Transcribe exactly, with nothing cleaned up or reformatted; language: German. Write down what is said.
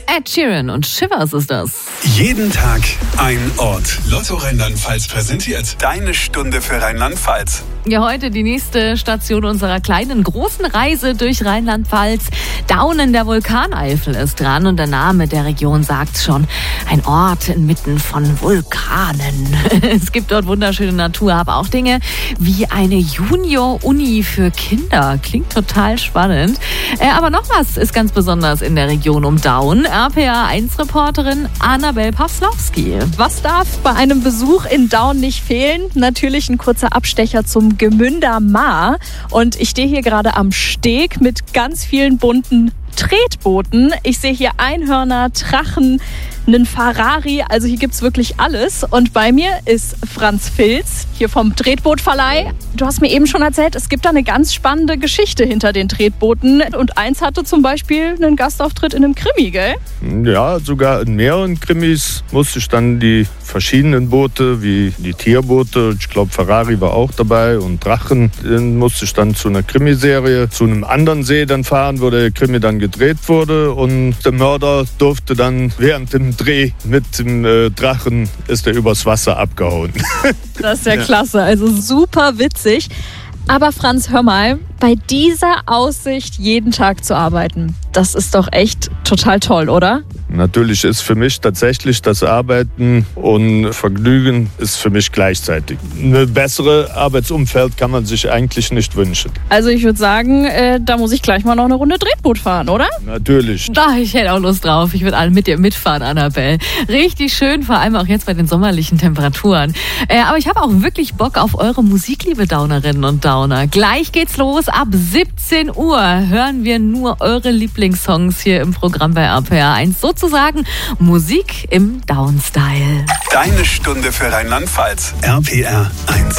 Ed Sheeran und Shivers ist das. Jeden Tag ein Ort. Lotto Rheinland-Pfalz präsentiert deine Stunde für Rheinland-Pfalz. Ja, heute die nächste Station unserer kleinen, großen Reise durch Rheinland-Pfalz. Daunen der Vulkaneifel ist dran und der Name der Region sagt's schon. Ein Ort inmitten von Vulkanen. Es gibt dort wunderschöne Natur, aber auch Dinge wie eine Junior-Uni für Kinder. Klingt total spannend. Äh, aber noch was ist ganz besonders in der Region um Daun. R P R eins Reporterin Annabel Pawslowski. Was darf bei einem Besuch in Daun nicht fehlen? Natürlich ein kurzer Abstecher zum Gemünder Maar. Und ich stehe hier gerade am Steg mit ganz vielen bunten Tretbooten. Ich sehe hier Einhörner, Drachen, einen Ferrari, also hier gibt's wirklich alles. Und bei mir ist Franz Filz, hier vom Tretbootverleih. Du hast mir eben schon erzählt, es gibt da eine ganz spannende Geschichte hinter den Tretbooten. Und eins hatte zum Beispiel einen Gastauftritt in einem Krimi, gell? Ja, sogar in mehreren Krimis musste ich dann die verschiedenen Boote, wie die Tierboote, ich glaube Ferrari war auch dabei und Drachen, den musste ich dann zu einer Krimiserie, zu einem anderen See dann fahren, wo der Krimi dann gedreht wurde. Und der Mörder durfte dann während dem Dreh mit dem äh, Drachen ist er übers Wasser abgehauen. Das ist ja, ja klasse, also super witzig. Aber Franz, hör mal, bei dieser Aussicht jeden Tag zu arbeiten, das ist doch echt total toll, oder? Natürlich ist für mich tatsächlich das Arbeiten und Vergnügen ist für mich gleichzeitig. Eine bessere Arbeitsumfeld kann man sich eigentlich nicht wünschen. Also ich würde sagen, äh, da muss ich gleich mal noch eine Runde Tretboot fahren, oder? Natürlich. Da, ich hätte auch Lust drauf. Ich würde alle mit dir mitfahren, Annabel. Richtig schön, vor allem auch jetzt bei den sommerlichen Temperaturen. Äh, aber ich habe auch wirklich Bock auf eure Musik, liebe Daunerinnen und Downer. Gleich geht's los. Ab siebzehn Uhr hören wir nur eure Lieblingssongs hier im Programm bei R P R eins. Sozusagen Musik im Down-Style. Deine Stunde für Rheinland-Pfalz. R P R eins.